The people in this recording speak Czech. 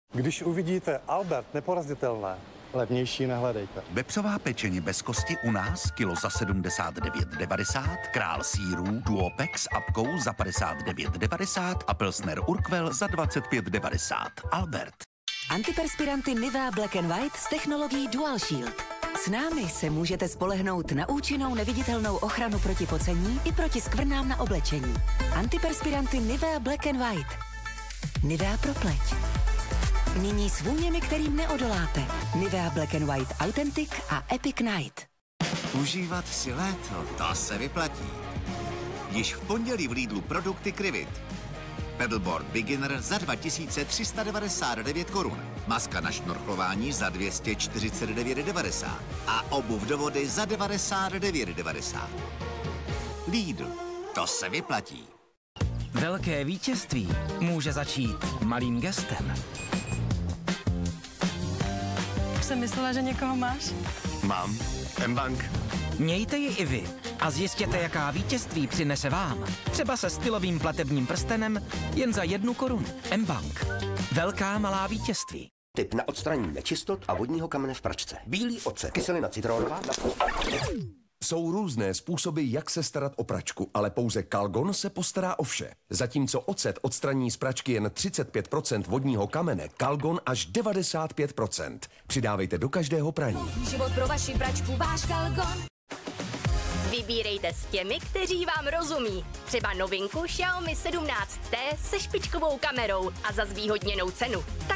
Když uvidíte Albert neporazitelné, levnější nehledejte. Vepřová pečeně bez kosti u nás kilo za 79,90, král sýrů Duopex s apkou za 59,90 a Pilsner Urquell za 25,90. Albert. Antiperspiranty Nivea Black and White s technologií Dual Shield. S námi se můžete spolehnout na účinnou neviditelnou ochranu proti pocení i proti skvrnám na oblečení. Antiperspiranty Nivea Black and White. Nivea pro pleť. Nyní s vůněmi, kterým neodoláte. Nivea Black and White Authentic a Epic Night. Užívat si léto, to se vyplatí. Již v pondělí v Lidlu produkty Krivit. Pedalboard Beginner za 2399 korun. Maska na šnorchlování za 249,90 a obuv do vody za 99,90. Lidl, to se vyplatí. Velké vítězství může začít malým gestem. Jsem myslela, že někoho máš. Mám. mBank. Mějte ji i vy a zjistěte, jaká vítězství přinese vám. Třeba se stylovým platebním prstenem jen za 1 korunu. mBank. Velká malá vítězství. Tip na odstranění nečistot a vodního kamene v pračce. Bílý ocet, kyselina citronová. Jsou různé způsoby, jak se starat o pračku, ale pouze Calgon se postará o vše. Zatímco ocet odstraní z pračky jen 35% vodního kamene, Calgon až 95%. Přidávejte do každého praní. Život pro vaši pračku, váš Calgon. Vybírejte s těmi, kteří vám rozumí. Třeba novinku Xiaomi 17T se špičkovou kamerou a za zvýhodněnou cenu.